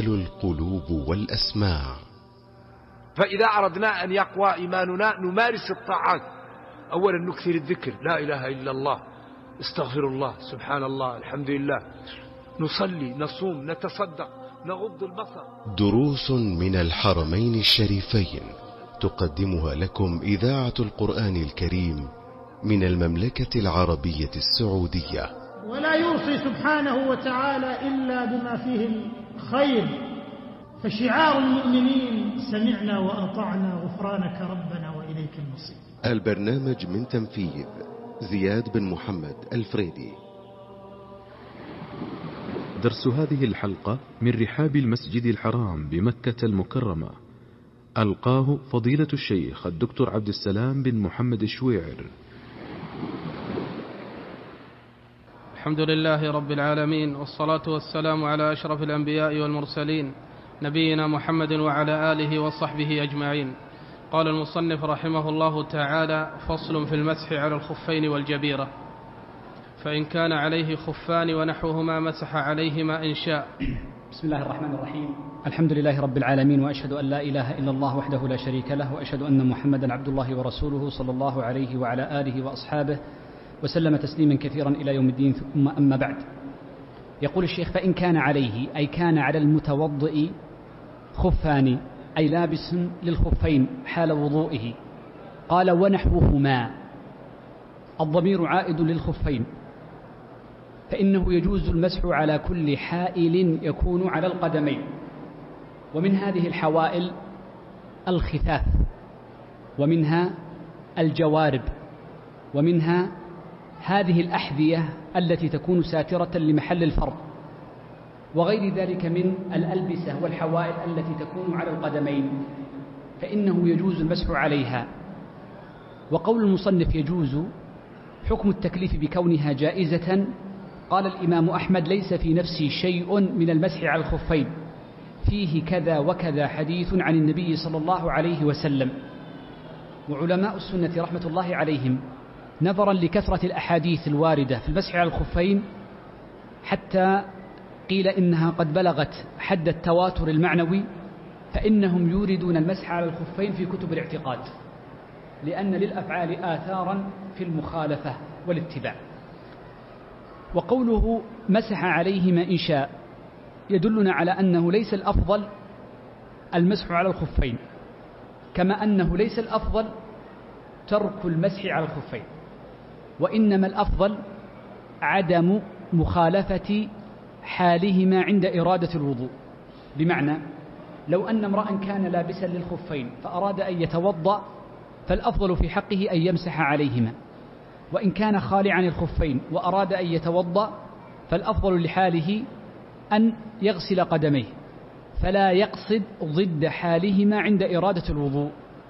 تتقبل القلوب والأسماع. فإذا أردنا أن يقوى إيماننا نمارس الطاعات. أولا نكثر الذكر، لا إله إلا الله، استغفر الله، سبحان الله، الحمد لله، نصلي، نصوم، نتصدق، نغض البصر. دروس من الحرمين الشريفين تقدمها لكم إذاعة القرآن الكريم من المملكة العربية السعودية. ولا يوصي سبحانه وتعالى إلا بما فيه الخير، فشعار المؤمنين سمعنا وأطعنا غفرانك ربنا وإليك المصير. البرنامج من تنفيذ زياد بن محمد الفريدي. درس هذه الحلقة من رحاب المسجد الحرام بمكة المكرمة، ألقاه فضيلة الشيخ الدكتور عبد السلام بن محمد الشويعر. الحمد لله رب العالمين، والصلاة والسلام على أشرف الأنبياء والمرسلين نبينا محمد وعلى آله وصحبه أجمعين. قال المصنف رحمه الله تعالى: فصل في المسح على الخفين والجبيرة. فإن كان عليه خفان ونحوهما مسح عليهما إن شاء. بسم الله الرحمن الرحيم. الحمد لله رب العالمين، وأشهد أن لا إله إلا الله وحده لا شريك له، وأشهد أن محمدا عبد الله ورسوله صلى الله عليه وعلى آله وأصحابه وسلم تسليما كثيرا إلى يوم الدين. ثم أما بعد، يقول الشيخ: فإن كان عليه، أي كان على المتوضئ، خفان، أي لابس للخفين حال وضوئه. قال: ونحوهما، الضمير عائد للخفين، فإنه يجوز المسح على كل حائل يكون على القدمين، ومن هذه الحوائل الخفاف، ومنها الجوارب، ومنها هذه الأحذية التي تكون ساترة لمحل الفرض، وغير ذلك من الألبسة والحوائل التي تكون على القدمين، فإنه يجوز المسح عليها. وقول المصنف يجوز حكم التكليف بكونها جائزة. قال الإمام أحمد: ليس في نفسي شيء من المسح على الخفين، فيه كذا وكذا حديث عن النبي صلى الله عليه وسلم. وعلماء السنة رحمة الله عليهم، نظرا لكثرة الأحاديث الواردة في المسح على الخفين، حتى قيل إنها قد بلغت حد التواتر المعنوي، فإنهم يوردون المسح على الخفين في كتب الاعتقاد، لأن للأفعال آثارا في المخالفة والاتباع. وقوله مسح عليهما إن شاء يدلنا على أنه ليس الأفضل المسح على الخفين، كما أنه ليس الأفضل ترك المسح على الخفين، وإنما الأفضل عدم مخالفة حالهما عند إرادة الوضوء. بمعنى لو أن امرأ كان لابسا للخفين فأراد أن يتوضأ، فالأفضل في حقه أن يمسح عليهما، وإن كان خالعا الخفين وأراد أن يتوضأ فالأفضل لحاله أن يغسل قدميه، فلا يقصد ضد حالهما عند إرادة الوضوء.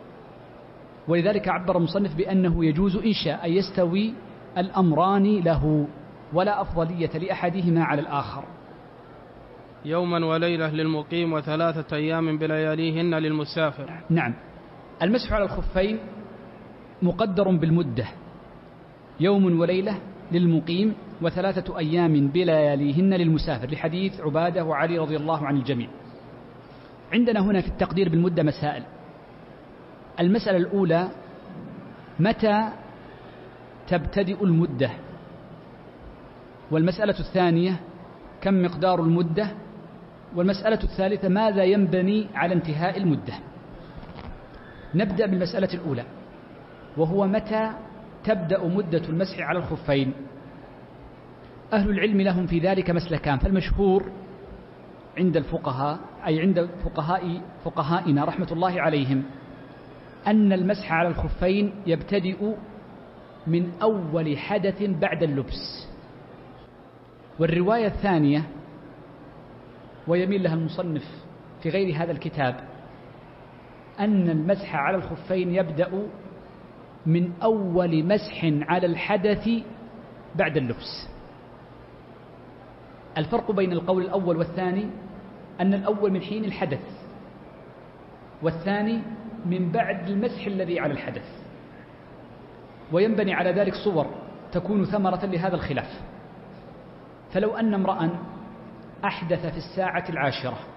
ولذلك عبر المصنف بأنه يجوز إن شاء أن يستوي الأمران له، ولا أفضلية لأحدهما على الآخر. يوما وليلة للمقيم، و3 أيام بلياليهن للمسافر. نعم، المسح على الخفين مقدر بالمدة، يوم وليلة للمقيم، و3 أيام بلياليهن للمسافر، لحديث عبادة وعلي رضي الله عن الجميع. عندنا هنا في التقدير بالمدة مسائل. المسألة الأولى: متى تبتدئ المدة؟ والمسألة الثانية: كم مقدار المدة؟ والمسألة الثالثة: ماذا ينبني على انتهاء المدة؟ نبدأ بالمسألة الأولى، وهو متى تبدأ مدة المسح على الخفين. أهل العلم لهم في ذلك مسلكان، فالمشهور عند الفقهاء، أي عند فقهائنا رحمة الله عليهم، أن المسح على الخفين يبتدئ من أول حدث بعد اللبس. والرواية الثانية، ويميل لها المصنف في غير هذا الكتاب، أن المسح على الخفين يبدأ من أول مسح على الحدث بعد اللبس. الفرق بين القول الأول والثاني أن الأول من حين الحدث، والثاني من بعد المسح الذي على الحدث. وينبني على ذلك صور تكون ثمرة لهذا الخلاف. فلو أن امرأ أحدث في الساعة 10